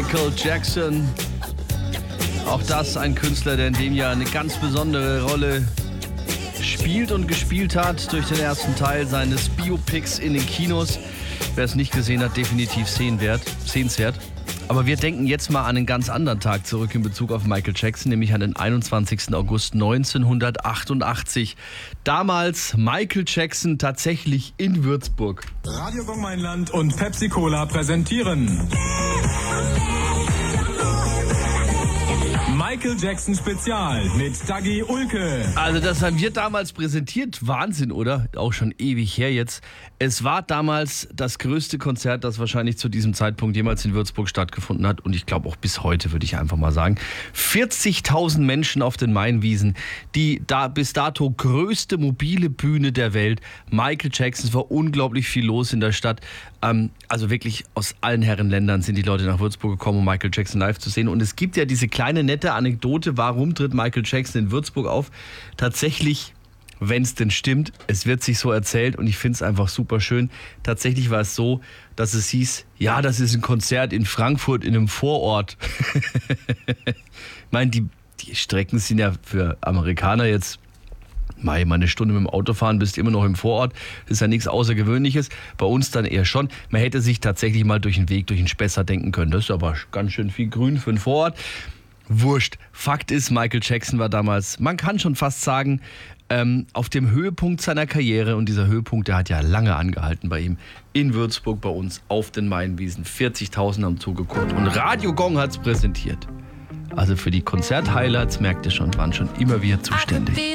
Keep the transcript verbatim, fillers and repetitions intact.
Michael Jackson. Auch das ein Künstler, der in dem Jahr eine ganz besondere Rolle spielt und gespielt hat durch den ersten Teil seines Biopics in den Kinos. Wer es nicht gesehen hat, definitiv sehenswert. sehenswert. Aber wir denken jetzt mal an einen ganz anderen Tag zurück in Bezug auf Michael Jackson, nämlich an den einundzwanzigsten August neunzehnhundertachtundachtzig. Damals Michael Jackson tatsächlich in Würzburg. Radio Gong Mainland und Pepsi Cola präsentieren Michael Jackson Spezial mit Dagi Ulke. Also das haben wir damals präsentiert. Wahnsinn, oder? Auch schon ewig her jetzt. Es war damals das größte Konzert, das wahrscheinlich zu diesem Zeitpunkt jemals in Würzburg stattgefunden hat. Und ich glaube auch bis heute, würde ich einfach mal sagen. vierzigtausend Menschen auf den Mainwiesen. Die da bis dato größte mobile Bühne der Welt. Michael Jackson, es war unglaublich viel los in der Stadt. Ähm, also wirklich aus allen Herrenländern sind die Leute nach Würzburg gekommen, um Michael Jackson live zu sehen. Und es gibt ja diese kleine nette Anekdote, warum tritt Michael Jackson in Würzburg auf? Tatsächlich, wenn es denn stimmt, es wird sich so erzählt und ich finde es einfach super schön. Tatsächlich war es so, dass es hieß, ja, das ist ein Konzert in Frankfurt in einem Vorort. Ich meine, die, die Strecken sind ja für Amerikaner jetzt, mal eine Stunde mit dem Auto fahren, bist immer noch im Vorort. Das ist ja nichts Außergewöhnliches. Bei uns dann eher schon. Man hätte sich tatsächlich mal durch den Weg, durch den Spessart denken können. Das ist aber ganz schön viel Grün für einen Vorort. Wurscht. Fakt ist, Michael Jackson war damals, man kann schon fast sagen, ähm, auf dem Höhepunkt seiner Karriere. Und dieser Höhepunkt, der hat ja lange angehalten bei ihm. In Würzburg bei uns auf den Mainwiesen. vierzigtausend haben zugeguckt. Und Radio Gong hat es präsentiert. Also für die Konzert-Highlights, merkt ihr schon, waren schon immer wir zuständig.